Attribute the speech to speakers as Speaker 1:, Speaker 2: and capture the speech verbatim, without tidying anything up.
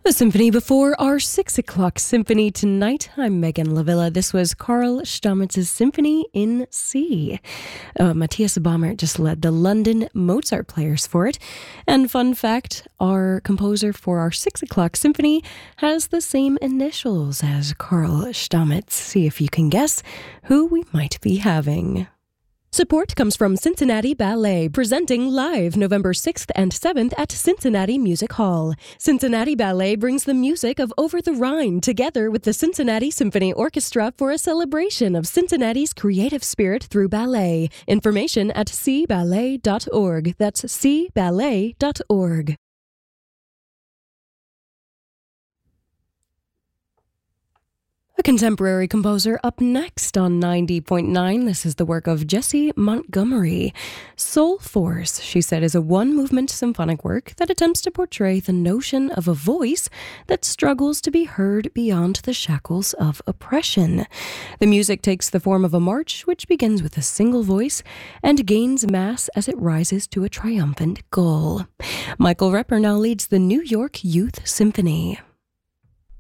Speaker 1: The symphony before our six o'clock symphony tonight. I'm Megan Lavilla. This was Karl Stammetz's Symphony in C. Uh, Matthias Bamert just led the London Mozart Players for it. And fun fact, our composer for our six o'clock symphony has the same initials as Karl Stammetz. See if you can guess who we might be having. Support comes from Cincinnati Ballet, presenting live November sixth and seventh at Cincinnati Music Hall. Cincinnati Ballet brings the music of Over the Rhine together with the Cincinnati Symphony Orchestra for a celebration of Cincinnati's creative spirit through ballet. Information at c ballet dot org. That's c ballet dot org. A contemporary composer up next on ninety point nine. This is the work of Jessie Montgomery. Soul Force, she said, is a one-movement symphonic work that attempts to portray the notion of a voice that struggles to be heard beyond the shackles of oppression. The music takes the form of a march, which begins with a single voice and gains mass as it rises to a triumphant goal. Michael Repper now leads the New York Youth Symphony.